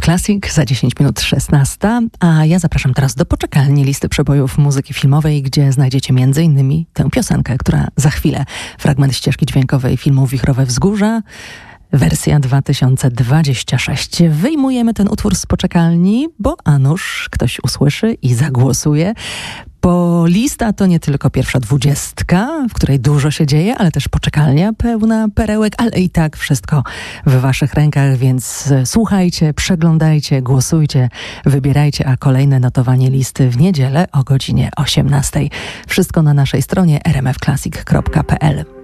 Classic za 10 minut 16, a ja zapraszam teraz do poczekalni listy przebojów muzyki filmowej, gdzie znajdziecie m.in. tę piosenkę, która za chwilę, fragment ścieżki dźwiękowej filmu Wichrowe Wzgórza, wersja 2026. Wyjmujemy ten utwór z poczekalni, bo a nuż ktoś usłyszy i zagłosuje. Bo lista to nie tylko pierwsza 20, w której dużo się dzieje, ale też poczekalnia pełna perełek, ale i tak wszystko w waszych rękach, więc słuchajcie, przeglądajcie, głosujcie, wybierajcie, a kolejne notowanie listy w niedzielę o godzinie 18. Wszystko na naszej stronie rmfclassic.pl.